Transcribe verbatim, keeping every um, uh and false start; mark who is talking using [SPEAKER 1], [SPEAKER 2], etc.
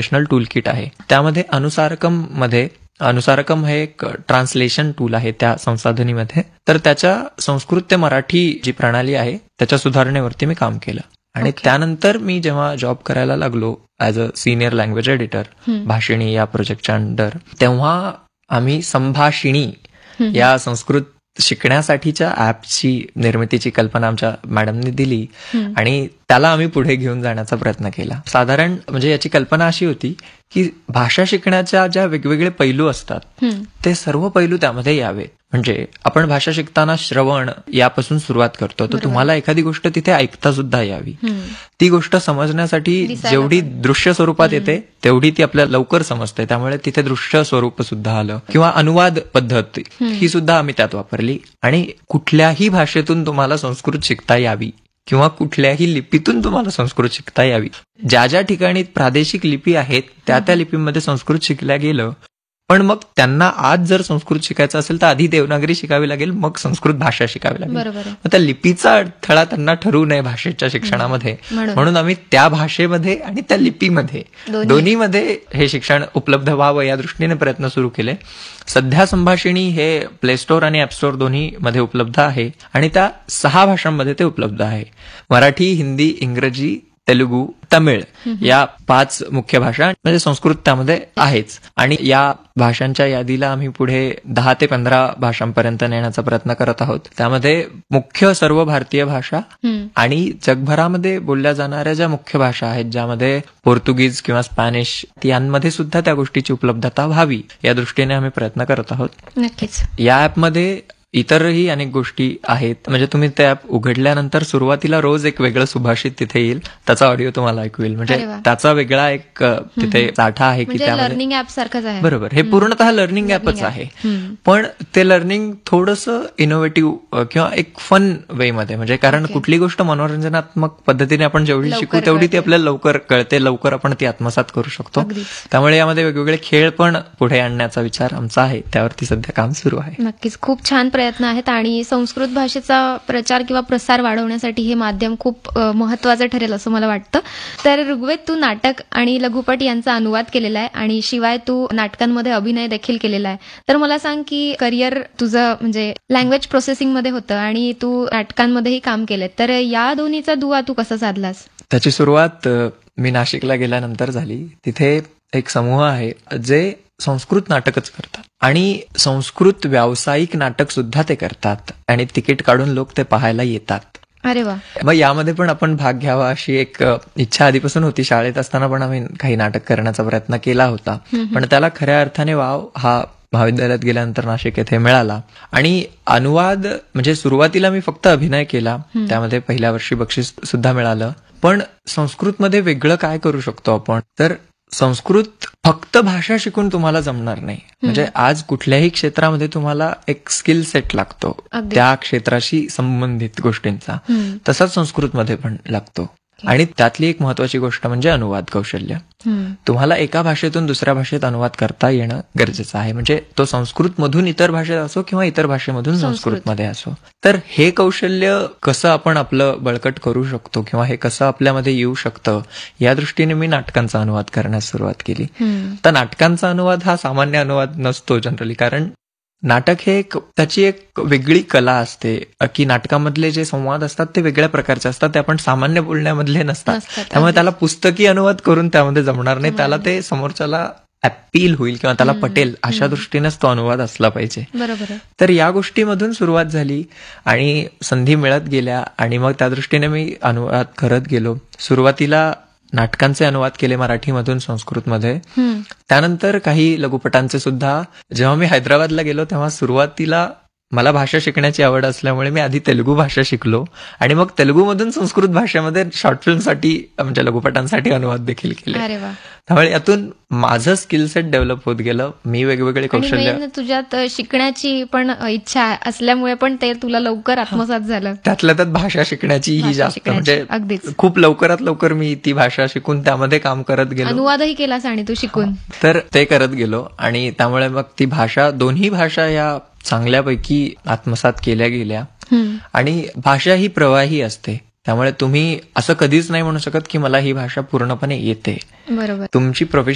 [SPEAKER 1] Professional tool kit आहे. त्यामध्ये अनुसारकम मध्ये अनुसारकम हे एक ट्रान्सलेशन टूल आहे त्या संसाधनीमध्ये. तर त्याच्या संस्कृत ते मराठी जी प्रणाली आहे त्याच्या सुधारणेवरती मी काम केलं. आणि
[SPEAKER 2] Okay.
[SPEAKER 1] त्यानंतर मी जेव्हा जॉब करायला लागलो as a senior language editor Bhashini या प्रोजेक्टच्या अंडर, तेव्हा आम्ही संभाषिणी या संस्कृत शिकण्यासाठीच्या ऍपची निर्मितीची कल्पना आमच्या मॅडमनी दिली आणि त्याला आम्ही पुढे घेऊन जाण्याचा प्रयत्न केला. साधारण म्हणजे याची कल्पना अशी होती की भाषा शिकण्याच्या ज्या वेगवेगळे पैलू असतात ते सर्व पैलू त्यामध्ये यावेत. म्हणजे आपण भाषा शिकताना श्रवण यापासून सुरुवात करतो, तर तुम्हाला एखादी गोष्ट तिथे ऐकता सुद्धा यावी. ती गोष्ट समजण्यासाठी जेवढी दृश्य स्वरूपात येते तेवढी ती आपल्याला लवकर समजते, त्यामुळे तिथे दृश्य स्वरूप सुद्धा आलं. किंवा अनुवाद पद्धत ही सुद्धा आम्ही त्यात वापरली. आणि कुठल्याही भाषेतून तुम्हाला संस्कृत शिकता यावी किंवा कुठल्याही लिपीतून तुम्हाला संस्कृत शिकता यावी. ज्या ज्या ठिकाणी प्रादेशिक लिपी आहेत त्या त्या लिपीमध्ये संस्कृत शिकल्या गेलं. पण मग त्यांना आज जर संस्कृत शिकायचं असेल तर आधी देवनागरी शिकावी लागेल, मग संस्कृत भाषा शिकावी लागेल. मग त्या लिपीचा अडथळा त्यांना ठरू नये भाषेच्या शिक्षणामध्ये, म्हणून आम्ही त्या भाषेमध्ये आणि त्या लिपीमध्ये दोन्हीमध्ये हे शिक्षण उपलब्ध व्हावं या दृष्टीने प्रयत्न सुरू केले. सध्या संभाषिणी हे प्ले स्टोअर आणि ऍप स्टोअर दोन्ही मध्ये उपलब्ध आहे आणि त्या सहा भाषांमध्ये ते उपलब्ध आहे. मराठी, हिंदी, इंग्रजी, तेलुगू, तमिळ या पाच मुख्य भाषा, म्हणजे संस्कृत त्यामध्ये आहेच. आणि या भाषांच्या यादीला आम्ही पुढे दहा ते पंधरा भाषांपर्यंत नेण्याचा प्रयत्न करत आहोत. त्यामध्ये मुख्य सर्व भारतीय भाषा आणि जगभरामध्ये बोलल्या जाणाऱ्या ज्या मुख्य भाषा आहेत, ज्यामध्ये पोर्तुगीज किंवा स्पॅनिश, यांमध्ये सुद्धा त्या गोष्टीची उपलब्धता व्हावी या दृष्टीने आम्ही प्रयत्न करत आहोत.
[SPEAKER 2] नक्कीच
[SPEAKER 1] या ऍपमध्ये इतरही अनेक गोष्टी आहेत. म्हणजे तुम्ही ते ऍप उघडल्यानंतर सुरुवातीला रोज एक वेगळं सुभाषित तिथे येईल, त्याचा ऑडिओ तुम्हाला ऐकू येईल. म्हणजे त्याचा वेगळा एक तिथे साठा आहे की त्यामध्ये
[SPEAKER 2] लर्निंग ऍप सारखंच आहे.
[SPEAKER 1] बरोबर, हे पूर्णतः लर्निंग ऍपच आहे. पण ते लर्निंग थोडंसं इनोव्हेटिव्ह किंवा एक फन वे मध्ये, म्हणजे कारण कुठली गोष्ट मनोरंजनात्मक पद्धतीने आपण जेवढी शिकू तेवढी ती आपल्याला लवकर कळते, लवकर आपण ती आत्मसात करू शकतो. त्यामुळे यामध्ये वेगवेगळे खेळ पण पुढे आणण्याचा विचार आमचा आहे, त्यावरती सध्या काम सुरू आहे.
[SPEAKER 2] नक्कीच खूप छान प्रयत्न आहेत आणि संस्कृत भाषेचा प्रचार किंवा प्रसार वाढवण्यासाठी हे माध्यम खूप महत्वाचं ठरेल असं मला वाटतं. तर ऋग्वेद, तू नाटक आणि लघुपट यांचा अनुवाद केलेला आहे आणि शिवाय तू नाटकांमध्ये अभिनय देखील केलेला आहे. तर मला सांग की करिअर तुझं म्हणजे लँग्वेज प्रोसेसिंग मध्ये होतं आणि तू नाटकांमध्येही काम केलंय, तर या दोन्हीचा दुवा तू कसा साधलास?
[SPEAKER 1] त्याची सुरुवात मी नाशिकला गेल्यानंतर झाली. तिथे एक समूह आहे जे संस्कृत नाटकच करतात आणि संस्कृत व्यावसायिक नाटक सुद्धा ते करतात आणि तिकीट काढून लोक ते पाहायला येतात.
[SPEAKER 2] अरे वा.
[SPEAKER 1] मग यामध्ये पण आपण भाग घ्यावा अशी एक इच्छा आधीपासून होती. शाळेत असताना पण आम्ही काही नाटक करण्याचा प्रयत्न केला होता, पण त्याला खऱ्या अर्थाने वाव हा महाविद्यालयात गेल्यानंतर नाशिक येथे मिळाला. आणि अनुवाद म्हणजे सुरुवातीला मी फक्त अभिनय केला, त्यामध्ये पहिल्या वर्षी बक्षीस सुद्धा मिळालं. पण संस्कृतमध्ये वेगळं काय करू शकतो आपण, तर संस्कृत फक्त भाषा शिकून तुम्हाला जमणार नाही. म्हणजे आज कुठल्याही क्षेत्रामध्ये तुम्हाला एक स्किल सेट लागतो त्या क्षेत्राशी संबंधित गोष्टींचा, तसाच संस्कृतमध्ये पण लागतो. आणि त्यातली एक महत्वाची गोष्ट म्हणजे अनुवाद कौशल्य. तुम्हाला एका भाषेतून दुसऱ्या भाषेत अनुवाद करता येणं गरजेचं आहे. म्हणजे तो संस्कृत मधून इतर भाषेत असो किंवा इतर भाषेमधून संस्कृतमध्ये असो. तर हे कौशल्य कसं आपण आपलं बळकट करू शकतो किंवा हे कसं आपल्यामध्ये येऊ शकतं या दृष्टीने मी नाटकांचा अनुवाद करण्यास सुरुवात केली. तर नाटकांचा अनुवाद हा सामान्य अनुवाद नसतो जनरली, कारण नाटक हे एक त्याची एक वेगळी कला असते की नाटकामधले जे संवाद असतात ते वेगळ्या प्रकारचे असतात, ते आपण सामान्य बोलण्यामधले नसतात. त्यामुळे त्याला पुस्तकी अनुवाद करून त्यामध्ये जमणार नाही. त्याला ते समोरच्याला अपील होईल किंवा त्याला पटेल अशा दृष्टीनेच तो अनुवाद असला पाहिजे.
[SPEAKER 2] बरोबर.
[SPEAKER 1] तर या गोष्टीमधून सुरुवात झाली आणि संधी मिळत गेल्या आणि मग त्या दृष्टीने मी अनुवाद करत गेलो. सुरुवातीला नाटकांचे अनुवाद केले मराठीमधून संस्कृतमध्ये, त्यानंतर काही लघुपटांचे सुद्धा. जेव्हा मी हैदराबादला गेलो तेव्हा सुरुवातीला मला भाषा शिकण्याची आवड असल्यामुळे मी आधी तेलुगू भाषा शिकलो आणि मग तेलुगूमधून संस्कृत भाषेमध्ये शॉर्ट फिल्मसाठी म्हणजे लघुपटांसाठी अनुवाद देखील केले. त्यामुळे यातून माझं स्किल सेट डेव्हलप होत गेलं. मी वेगवेगळे कौशल्य,
[SPEAKER 2] तुझ्यात शिकण्याची पण इच्छा असल्यामुळे पण ते तुला लवकर आत्मसात झालं.
[SPEAKER 1] त्यातल्या त्यात भाषा शिकण्याची ही जास्त म्हणजे खूप लवकरात लवकर मी ती भाषा शिकून त्यामध्ये काम करत गेलो.
[SPEAKER 2] अनुवादही केलास आणि तू शिकून.
[SPEAKER 1] तर ते करत गेलो आणि त्यामुळे मग ती भाषा, दोन्ही भाषा या चांगल्यापैकी आत्मसात केल्या गेल्या. आणि भाषा ही प्रवाही असते, त्यामुळे तुम्ही असं कधीच नाही म्हणू शकत की मला ही भाषा पूर्णपणे येते.
[SPEAKER 2] बरोबर.
[SPEAKER 1] तुमची प्रोफेशन